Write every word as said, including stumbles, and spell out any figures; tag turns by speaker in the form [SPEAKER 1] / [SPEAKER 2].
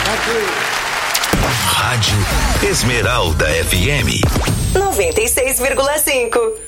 [SPEAKER 1] Rádio Esmeralda F M
[SPEAKER 2] noventa e seis vírgula cinco.